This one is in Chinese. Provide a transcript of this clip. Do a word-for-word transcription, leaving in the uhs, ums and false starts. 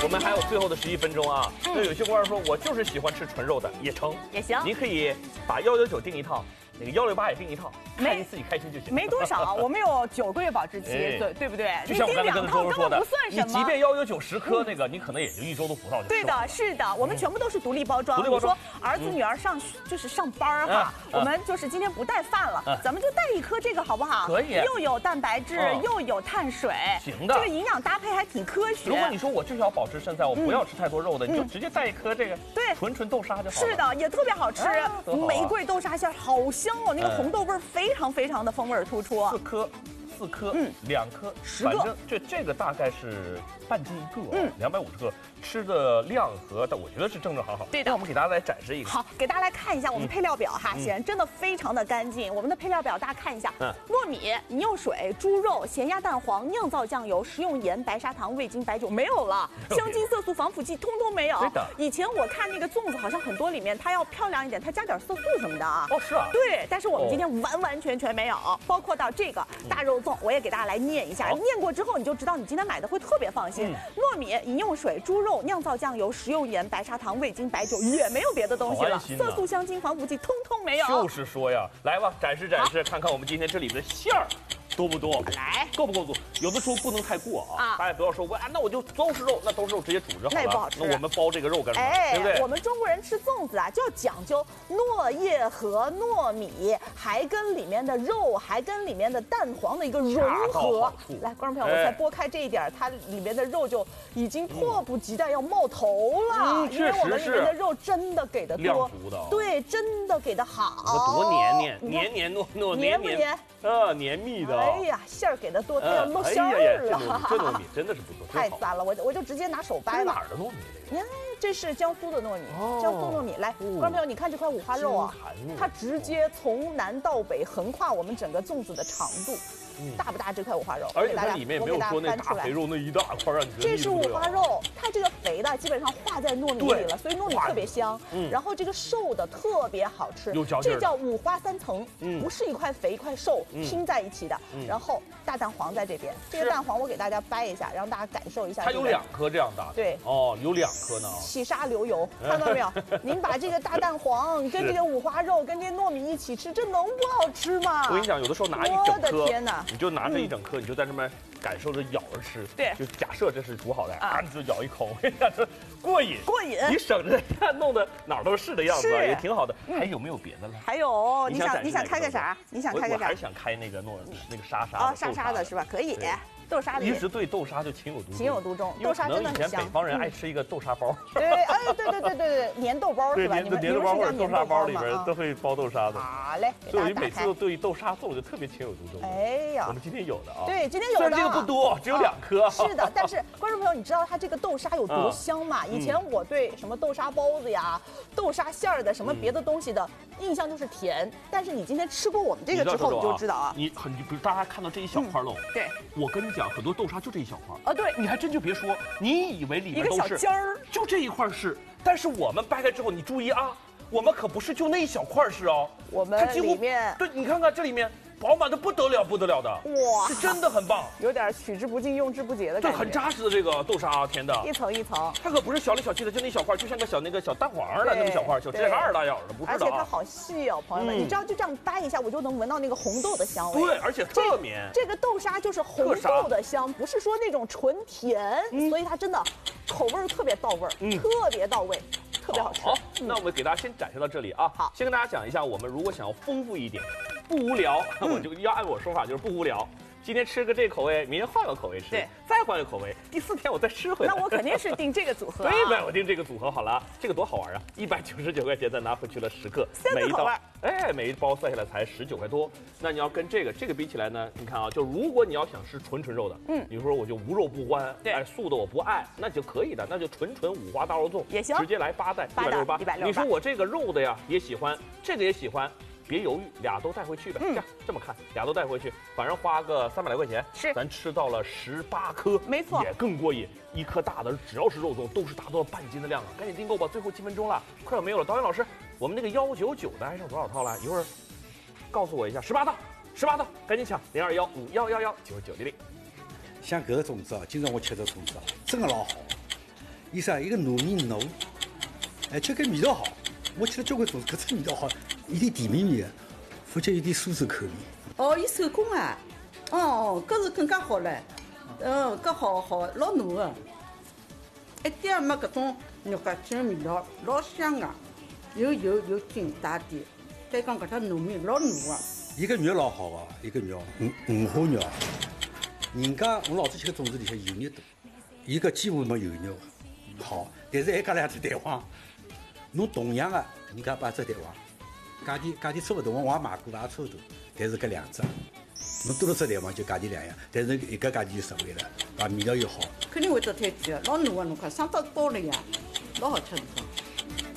我们还有最后的十一分钟啊。那有些观众说，我就是喜欢吃纯肉的，也成， 也行。 你可以把幺九九订一套。 那个幺六八也订一套，看你自己开心就行。 没多少，我们有九个月保质期， 哎、 对对不对？ 就像我刚才跟周周说的， 不算什么。 你即便幺九九十颗那个，你可能也就一周都不到就吃完了。 对的，是的，我们全部都是独立包装。 独立包装。 你说儿子女儿上就是上班哈，我们就是今天不带饭了，咱们就带一颗这个好不好？ 可以。 又有蛋白质，又有碳水， 行的。 这个营养搭配还挺科学。 如果你说我就是要保持身材，我不要吃太多肉的，你就直接带一颗这个， 对， 纯纯豆沙就好了。 是的，也特别好吃，玫瑰豆沙馅好香哦，那个红豆。 味儿非常非常的风味突出， 四颗，四颗， 嗯， 两颗， 十个， 反正这这个大概是半斤一个，嗯，两百五十克，吃的量和我觉得是正正好好。 对的， 那我们给大家来展示一个， 好，给大家来看一下我们配料表哈，显然真的非常的干净。我们的配料表大家看一下，嗯，糯米、饮用水、猪肉、咸鸭蛋黄、酿造酱油、食用盐、白砂糖、味精、白酒没有了，香精、色素、防腐剂通通没有。 对的， 以前我看那个粽子好像很多里面它要漂亮一点，它加点色素什么的啊。 哦，是啊。 对，但是我们今天完完全全没有，包括到这个大肉粽，我也给大家来念一下，念过之后你就知道你今天买的会特别放心。糯米、饮用水、猪肉、酿造酱油、食用盐、白砂糖、味精、白酒，也没有别的东西了，色素、香精、防腐剂通通没有。 就是说呀，来吧，展示展示，看看我们今天这里的馅儿。 多不多？ 来， 够不够足？有的时候不能太过啊！啊大家不要说我啊，那我就都是肉，那都是肉直接煮着好了。 那也不好吃。 那我们包这个肉干什么？ 哎， 对不对？ 我们中国人吃粽子啊，就要讲究糯叶和糯米，还跟里面的肉，还跟里面的蛋黄的一个融合。来，观众朋友，我才剥开这一点，它里面的肉就已经迫不及待要冒头了， 嗯、 因为我们里面的肉真的给的多， 的对，真的给的好， 多黏黏，黏黏糯糯黏不黏？ 啊，黏密的。 哎呀，馅儿给的多，它要露馅儿了。 这糯米真的是不错， 太赞了！我我就直接拿手掰了。 哪儿的糯米？ 你看，这是江苏的糯米，江苏糯米。来，观众朋友，你看这块五花肉啊，它直接从南到北横跨我们整个粽子的长度。 大不大这块五花肉？ 而且它里面没有说那大肥肉那一大块让你觉得。 这是五花肉，它这个肥的基本上化在糯米里了，所以糯米特别香。然后这个瘦的特别好吃，这叫五花三层，不是一块肥一块瘦拼在一起的。然后大蛋黄在这边，这个蛋黄我给大家掰一下，让大家感受一下。 它有两颗这样大。 对。 哦，有两颗呢。 起沙流油，看到没有？您把这个大蛋黄跟这个五花肉跟这糯米一起吃，这能不好吃吗？ 我跟你讲，有的时候拿一整颗， 我的天哪！ 你就拿这一整颗，你就在这边感受着咬着吃。 对， 就假设这是煮好的啊，你就咬一口，我跟你讲，这过瘾， 过瘾。 你省着看弄得哪儿都是的样子，也挺好的。还有没有别的了？ 还有，你想你想开个啥？你想开个啥？ 我还想开那个糯那个沙沙啊，沙沙的是吧？可以。豆沙里一直对豆沙就情有独钟， 情有独钟。豆沙真的很香。 以前北方人爱吃一个豆沙包。 对，哎，对对对对对，粘豆包是吧？ 你们粘豆包或者豆沙包里边都会包豆沙的。 好嘞， 所以我每次对豆沙做的就特别情有独钟。 哎呀， 我们今天有的啊。 对，今天有的。 虽然这个不多，只有两颗。 是的，但是观众朋友，你知道它这个豆沙有多香吗？以前我对什么豆沙包子呀、豆沙馅儿的什么别的东西的印象就是甜，但是你今天吃过我们这个之后，你就知道啊。 你很，比如大家看到这一小块肉， 对， 我跟你讲，很多豆沙就这一小块啊，对， 你还真就别说，你以为里面都是一个小尖儿， 就这一块是，但是我们掰开之后，你注意啊，我们可不是就那一小块是哦， 我们里面， 对，你看看这里面饱满的不得了，不得了的，哇，是真的很棒， 有点取之不尽用之不竭的感觉， 对，很扎实的这个豆沙甜的， 一层一层， 它可不是小里小气的，就那一小块，就像个小那个小蛋黄的那么小块，小指甲盖大小的，不是的， 而且它好细哦，朋友们，你知道就这样掰一下，我就能闻到那个红豆的香味， 对，而且特绵， 这个豆沙就是红豆的香，不是说那种纯甜，所以它真的口味特别到位，特别到位。特别好吃。 好，那我们给大家先展示到这里啊。 好， 先跟大家讲一下，我们如果想要丰富一点，不无聊，我就要按我说法，就是不无聊。今天吃个这口味，明天换个口味吃， 对， 再换个口味，第四天我再吃回来。 那我肯定是订这个组合、啊。 对呗，我订这个组合好了，这个多好玩啊！一百九十九块钱再拿回去了十个， 三个口味， 哎，每一包算下来才十九块多。那你要跟这个这个比起来呢？你看啊，就如果你要想吃纯纯肉的，嗯，比如说我就无肉不欢， 对， 哎，素的我不爱，那就可以的，那就纯纯五花大肉粽也行， 直接来八袋，一百六十八， 一百六十八。 你说我这个肉的呀也喜欢，这个也喜欢。别犹豫，俩都带回去呗。嗯、这样这么看，俩都带回去，反正花个三百来块钱， 是咱吃到了十八颗， 没错， 也更过瘾。一颗大的，只要是肉粽，都是达到了半斤的量啊！赶紧订购吧，最后七分钟了，快要没有了。导演老师，我们那个幺九九的还剩多少套了？一会儿告诉我一下，十八套，十八套，赶紧抢零二幺五幺幺幺九九零零。 像搿个粽子啊，今朝我吃的粽子啊，真的老好。 伊啥一个糯米糯，而且搿味道好。我吃了交关种，搿只味道好，有点甜绵绵的，或者有点酥手口味。 哦，伊手工啊，哦哦，搿是更加好唻。嗯，搿好好，老糯的，一点也没搿种肉夹鸡的味道，老香个，有油有筋带甜，再讲搿只糯米老糯个。 伊个肉老好个，伊个肉五五花肉，人家我老早吃个粽子里向油肉多，伊搿几乎没油肉个，好，但是还加两只蛋黄，侬同样个，人家八只蛋黄，价钿价钿差勿多，我也买过，也差勿多，但是搿两只。侬多了只蛋黄就价钿两样，但是一个价钿就实惠了，啊，味道又好。 肯定会得推荐，老糯个，侬看，上到包了呀，老好吃的。